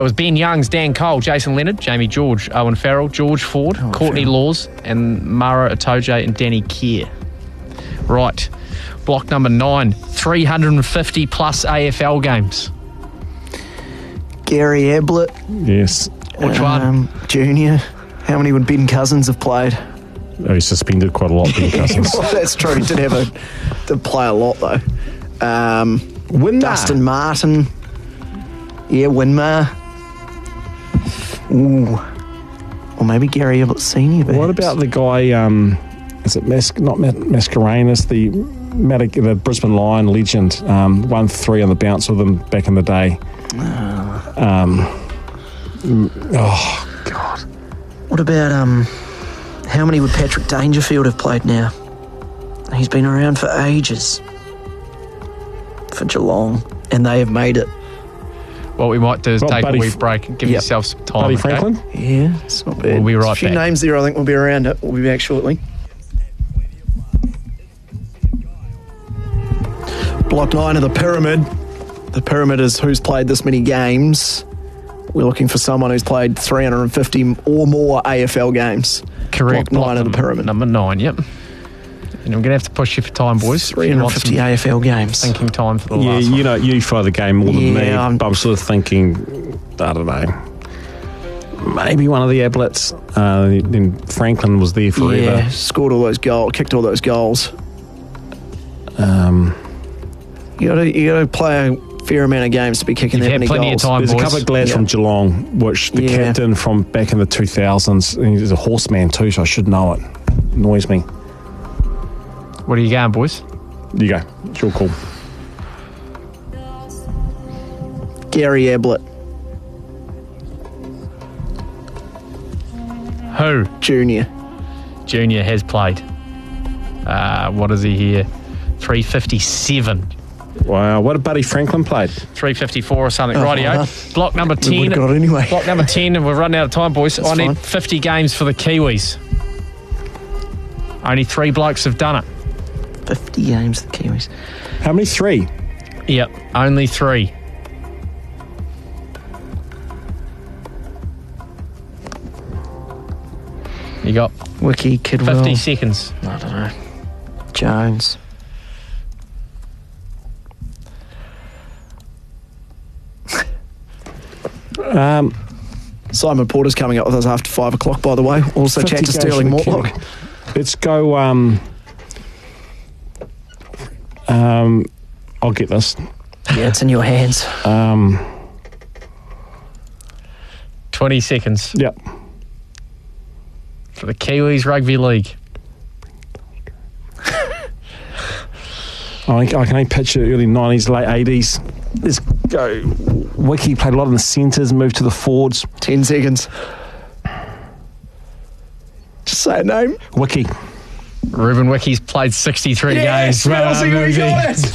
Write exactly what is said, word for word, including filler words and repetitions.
It was Ben Youngs, Dan Cole, Jason Leonard, Jamie George, Owen Farrell, George Ford, oh, Courtney Farrell. Laws, and Mara Itoje and Danny Kerr. Right. Block number nine, three hundred fifty plus A F L games. Gary Ablett. Yes. Which um, one? Junior. How many would Ben Cousins have played? Oh, he's suspended quite a lot, Ben Cousins. Well, that's true. He did have a did play a lot though. Um, Winmar. Dustin Martin. Yeah, Winmar. Ooh. Or maybe Gary Ablett Senior. Perhaps. What about the guy, um, is it Mas- not Mas- Mascarenas, the, Madic- the Brisbane Lion legend, um, won three on the bounce with them back in the day. Oh. Um, oh, God. What about, um, how many would Patrick Dangerfield have played now? He's been around for ages. For Geelong. And they have made it. What we might do is well, take Buddy a wee break and give yep. yourself some time. Buddy okay? Franklin? Yeah, it's not bad. We'll be right There's a few back. names there I think will be around it. We'll be back shortly. Block nine of the Pyramid. The Pyramid is who's played this many games. We're looking for someone who's played three hundred fifty or more A F L games. Correct. Block nine of the Pyramid. Number nine, yep. And I'm going to have to push you for time, boys. three hundred fifty A F L games. Thinking time for the Yeah, last you one. know, you follow the game more than Yeah, me, I'm- but I'm sort of thinking, I don't know, maybe one of the Ablets. Uh, then Franklin was there forever. Yeah, scored all those goals, kicked all those goals. Um, You got to you got to play a fair amount of games to be kicking You've that had many plenty goals. of time, there's boys. a couple of lads Yeah. from Geelong, which the Yeah. captain from back in the two thousands, and he's a horseman too, so I should know it. Annoys me. What are you going, boys? You go. It's your call. Gary Ablett Who? Junior. Junior has played. Uh, what is he here? three fifty-seven. Wow, what did Buddy Franklin played? three fifty-four or something. Oh, Rightio. well, Block number We ten. would have got it anyway. Block number ten, and we're running out of time, boys. That's I need fine. fifty games for the Kiwis. Only three blokes have done it. fifty games, the Kiwis. How many? Three. Yep, only three. You got Wiki, Kidwell. fifty seconds. I don't know. Jones. Um, Simon Porter's coming up with us after five o'clock, by the way. Also chat to Sterling Mortlock. Let's go. Um, um, I'll get this. Yeah, it's in your hands. Um, twenty seconds yep. for the Kiwis Rugby League. I, I can only picture early nineties, late eighties. Let's go. Wiki played a lot in the centres, moved to the forwards. Ten seconds. Just say a name. Wiki. Ruben Wiki's played sixty-three Yes, games. Well Rousey, done, we got Rousey. it.